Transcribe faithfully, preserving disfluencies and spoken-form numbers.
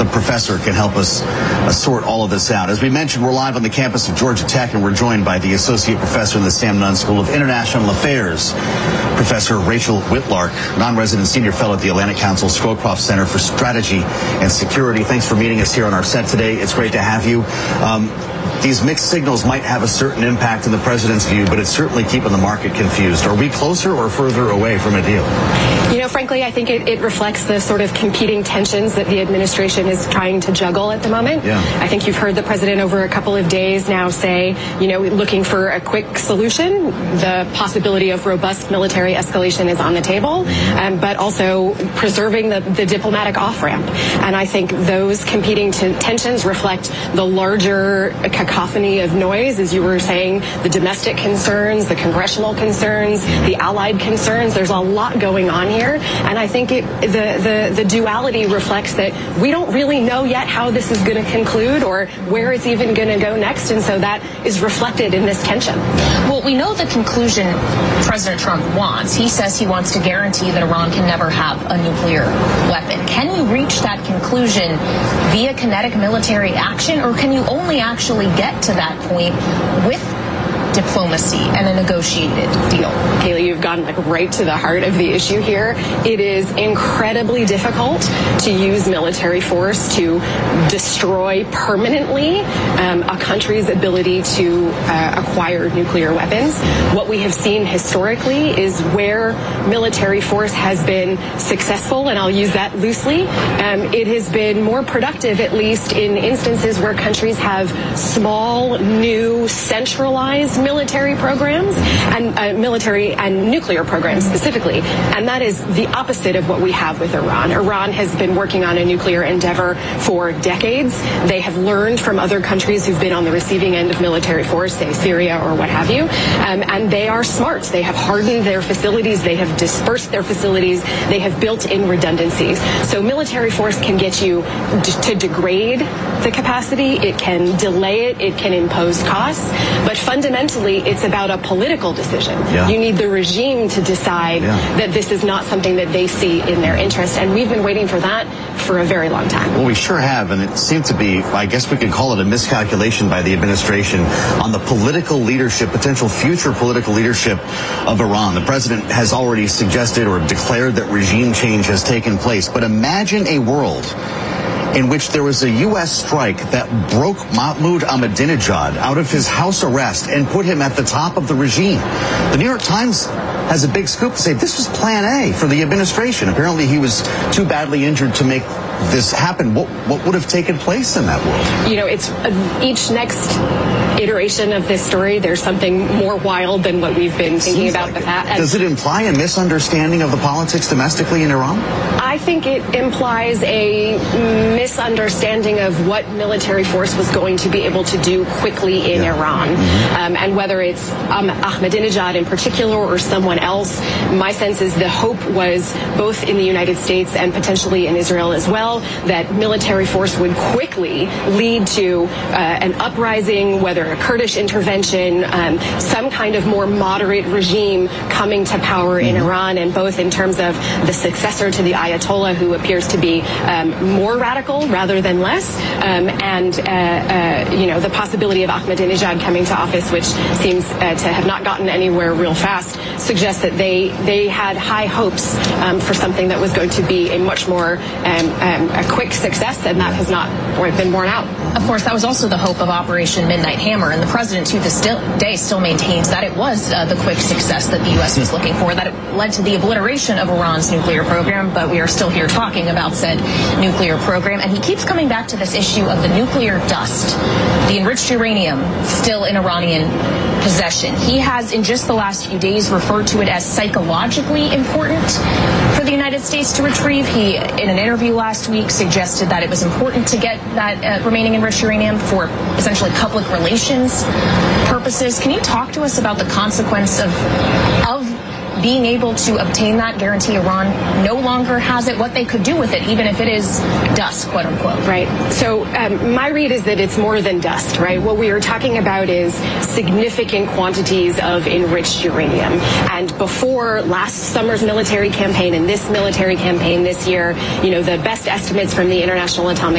professor can help us uh, sort all of this out. As we mentioned, we're live on the campus of Georgia Tech, and we're joined by the associate professor in the Sam Nunn School of International Affairs, Professor Rachel Whitlark, non-resident senior fellow at the Atlantic Council Scowcroft Center for Strategy and Security. Thanks for meeting us here on our set today. It's great to have you. Um, These mixed signals might have a certain impact in the president's view, but it's certainly keeping the market confused. Are we closer or further away from a deal? You know, frankly, I think it, it reflects the sort of competing tensions that the administration is trying to juggle at the moment. Yeah. I think you've heard the president over a couple of days now say, you know, looking for a quick solution. The possibility of robust military escalation is on the table, um, but also preserving the, the diplomatic off-ramp. And I think those competing t- tensions reflect the larger cacophony of noise, as you were saying, the domestic concerns, the congressional concerns, the allied concerns. There's a lot going on here. And I think it, the, the, the duality reflects that we don't really know yet how this is going to conclude or where it's even going to go next. And so that is reflected in this tension. Well, we know the conclusion President Trump wants. He says he wants to guarantee that Iran can never have a nuclear weapon. Can you reach that conclusion via kinetic military action, or can you only actually get to that point with diplomacy and a negotiated deal? Kayleigh, you've gone like right to the heart of the issue here. It is incredibly difficult to use military force to destroy permanently um, a country's ability to uh, acquire nuclear weapons. What we have seen historically is where military force has been successful, and I'll use that loosely, um, it has been more productive, at least in instances where countries have small, new, centralized military programs and uh, military and nuclear programs specifically. And that is the opposite of what we have with Iran. Iran has been working on a nuclear endeavor for decades. They have learned from other countries who've been on the receiving end of military force, say Syria or what have you. Um, and they are smart. They have hardened their facilities. They have dispersed their facilities. They have built in redundancies. So military force can get you d- to degrade the capacity. It can delay it. It can impose costs. But fundamentally, it's about a political decision. Yeah. You need the regime to decide yeah. that this is not something that they see in their interest. And we've been waiting for that for a very long time. Well, we sure have. And it seemed to be, I guess we could call it a miscalculation by the administration on the political leadership, potential future political leadership of Iran. The president has already suggested or declared that regime change has taken place. But imagine a world in which there was a U S strike that broke Mahmoud Ahmadinejad out of his house arrest and put him at the top of the regime. The New York Times has a big scoop to say this was plan A for the administration. Apparently he was too badly injured to make this happen. What, what would have taken place in that world? You know, it's uh, each next iteration of this story, there's something more wild than what we've been thinking Seems about like the past. Does it imply a misunderstanding of the politics domestically in Iran? I think it implies a misunderstanding of what military force was going to be able to do quickly in yeah. Iran. Mm-hmm. Um, and whether it's um, Ahmadinejad in particular or someone else, my sense is the hope was both in the United States and potentially in Israel as well, that military force would quickly lead to uh, an uprising, whether a Kurdish intervention, um, some kind of more moderate regime coming to power mm-hmm. in Iran, and both in terms of the successor to the Ayatollah, who appears to be um, more radical rather than less, um, and uh, uh, you know, the possibility of Ahmadinejad coming to office, which seems uh, to have not gotten anywhere real fast, suggests that they they had high hopes um, for something that was going to be a much more um, um, a quick success, and that has not been borne out. Of course, that was also the hope of Operation Midnight Hammer, and the president to this still, day still maintains that it was uh, the quick success that the U S was looking for, that it led to the obliteration of Iran's nuclear program, but we are still here talking about said nuclear program. And he keeps coming back to this issue of the nuclear dust, the enriched uranium still in Iranian possession. He has, in just the last few days, referred to it as psychologically important for the United States to retrieve. He, in an interview last week, suggested that it was important to get that uh, remaining enriched uranium for essentially public relations purposes. Can you talk to us about the consequence of of being able to obtain that, guarantee Iran no longer has it, what they could do with it, even if it is dust, quote unquote? Right. So um, my read is that it's more than dust, right? What we are talking about is significant quantities of enriched uranium. And before last summer's military campaign and this military campaign this year, you know, the best estimates from the International Atomic